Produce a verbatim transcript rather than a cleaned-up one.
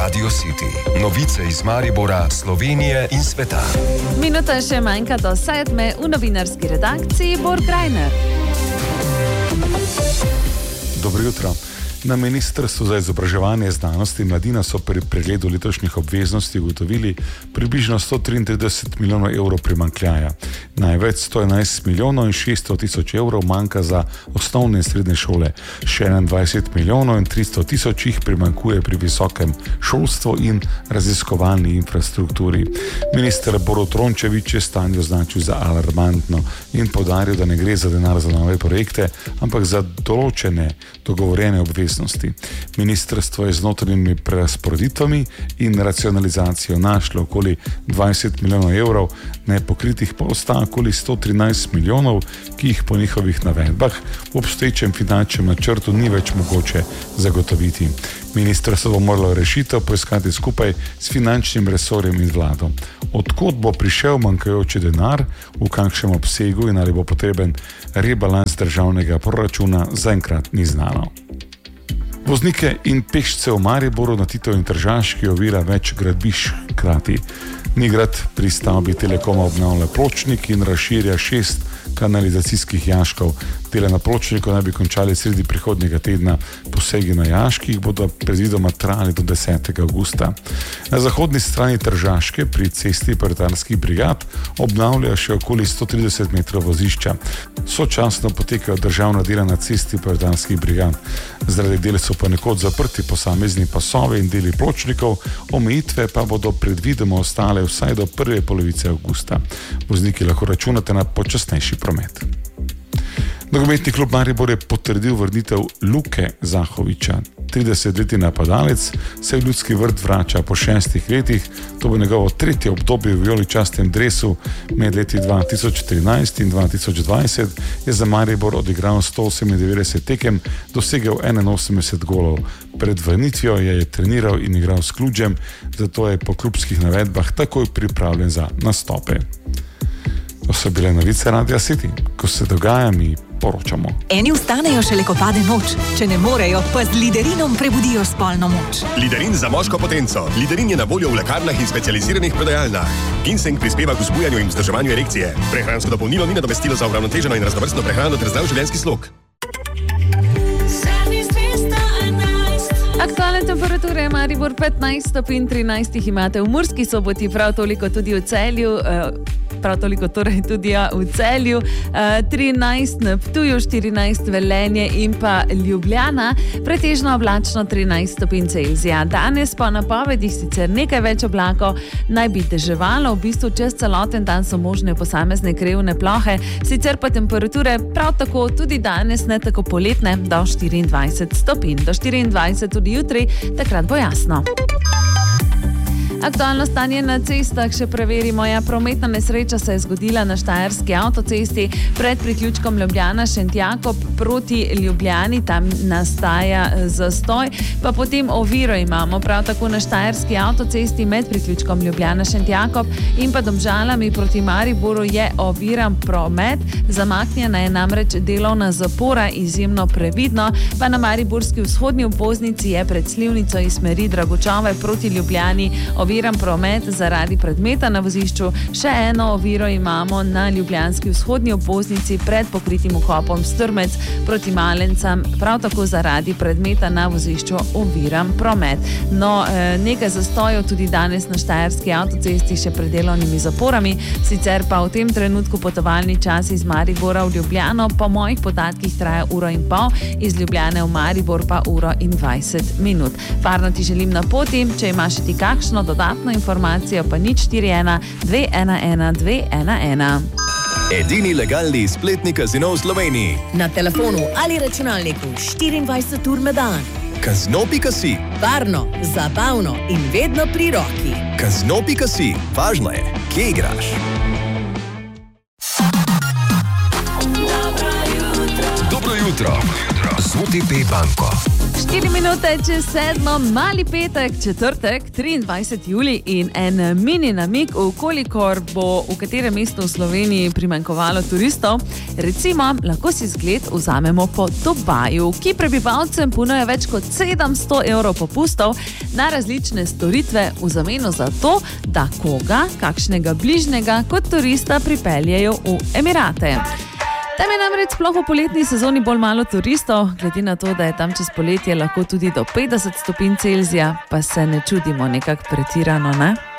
Radio City. Novice iz Maribora, Slovenije in sveta. Minuta še manjka do sedme, v novinarski redakciji Bor Krajner. Dobro jutro. Na Ministrstvu za izobraževanje, znanost in mladina so pri pregledu letošnjih obveznosti ugotovili približno sto triintrideset milijonov evrov primanjkljaja. Največ sto enajst milijonov in šeststo tisoč evrov manjka za osnovne in srednje šole. Še enaindvajset milijonov in tristo tisoč jih primanjkuje pri visokem šolstvu in raziskovalni infrastrukturi. Minister Borut Rončević je stanje označil za alarmantno in poudaril, da ne gre za denar za nove projekte, ampak za določene dogovorjene obveznosti. Ministrstvo je z notranjimi prerazporeditvami in racionalizacijo našlo okoli dvajset milijonov evrov, nepokritih pa ostaja okoli sto trinajst milijonov, ki jih po njihovih navedbah v obstoječem finančnem načrtu ni več mogoče zagotoviti. Ministrstvo bo moralo rešitev poiskati skupaj s finančnim resorjem in vlado. Odkot bo prišel manjkajoči denar, v kakšnem obsegu in ali bo potreben rebalans državnega proračuna, zaenkrat ni znano. Voznike in pešce v Mariboru na Titovi in Tržaški ovira več gradbišč hkrati. Nigrad pri stavbi Telekoma obnavlja pločnik in razširja šest kanalizacijskih jaškov. Dela na pločniku naj bi končali sredi prihodnjega tedna. Posegi na jaških bodo predvidoma trajali do desetega avgusta. Na zahodni strani Tržaške pri cesti Proletarskih brigad obnavljajo še okoli sto trideset metrov vozišča. Sočasno potekajo državna dela na cesti Proletarskih brigad. Zaradi del so ponekod zaprti posamezni pasovi in deli pločnikov, omejitve pa bodo predvidoma ostale vsaj do prve polovice avgusta. Vozniki lahko računate na počasnejši promet. Nogometni klub Maribor je potrdil vrnitev Luke Zahovića. tridesetletni napadalec se v Ljudski vrt vrača po šestih letih. To bo njegovo tretje obdobje v vijoličastem dresu. Med leti dva tisoč trinajst in dva tisoč dvajset je za Maribor odigral sto osemindevetdeset tekem, dosegel enainosemdeset golov. Pred vrnitvijo je treniral in igral s Kludžem, zato je po klubskih navedbah takoj pripravljen za nastope. To so bile novice Radia City. Ko se dogaja, mi poročamo. Eni vstanejo šele, ko pade noč. Če ne morejo, pa z Liderinom prebudijo spolno moč. Liderin za moško potenco. Liderin je na voljo v lekarnah in specializiranih prodajalnah. Ginseng prispeva k vzbujanju in vzdrževanju erekcije. Prehransko dopolnilo ni nadomestilo za uravnoteženo in raznovrstno prehrano ter zdrav življenjski slog. Aktualne temperature je Maribor petnajst stopinj, trinajst jih imate v Murski Soboti, prav toliko tudi v Celju. Uh, Prav toliko torej tudi ja, v Celju, trinajst na Ptuju, štirinajst Velenje in pa Ljubljana, pretežno oblačno trinajst stopinj Celzija. Danes po napovedih sicer nekaj več oblakov, naj bi deževalo, v bistvu čez celoten dan so možne posamezne krevne plohe, sicer pa temperature prav tako tudi danes ne tako poletne, do štiriindvajset stopinj. Do štiriindvajset tudi jutri, takrat bo jasno. Aktualno stanje na cestah še preverimo. Ja, prometna nesreča se je zgodila na štajerski avtocesti pred priključkom Ljubljana-Šentjakob proti Ljubljani, tam nastaja zastoj, pa potem oviro imamo prav tako na štajerski avtocesti med priključkom Ljubljana-Šentjakob in pa Domžalami proti Mariboru je oviran promet, zamaknjena je namreč delovna zapora, izjemno previdno, pa na mariborski vzhodni obvoznici je pred Slivnico iz smeri Dragočove proti Ljubljani oviran promet zaradi predmeta na vozišču. Še eno oviro imamo na ljubljanski vzhodni obvoznici pred pokritim vhopom Strmec proti Malencam, prav tako zaradi predmeta na vozišču oviran promet. No, nekaj zastojev tudi danes na štajerski avtocesti še pred delovnimi zaporami, sicer pa v tem trenutku potovalni čas iz Maribora v Ljubljano po mojih podatkih traja uro in pol, iz Ljubljane v Maribor pa uro in dvajset minut. Varno ti želim na poti, če imaš ti kakšno dodatno informacijo, pa nič štiri ena dve ena ena dve ena ena. Edini legalni spletni kazino v Sloveniji. Na telefonu ali računalniku štiriindvajset ur na dan. Kazino pika si. Varno, zabavno in vedno pri roki. Kazino pika si. Važno je, kje igraš. Dobro jutro. Z O T P banko. štiri minute čez sedmo, mali petek, četrtek, triindvajseti julij in en mini namig, ukolikor bo v katerem mestu v Sloveniji primanjkovalo turistov. Recimo, lahko si zgled vzamemo po Dubaju, ki prebivalcem ponuja več kot sedemsto evrov popustov na različne storitve v zameno za to, da koga, kakšnega bližnjega kot turista pripeljejo v Emirate. Tam je namreč sploh v poletni sezoni bolj malo turistov, glede na to, da je tam čez poletje lahko tudi do petdeset stopinj Celzija, pa se ne čudimo nekako pretirano, ne?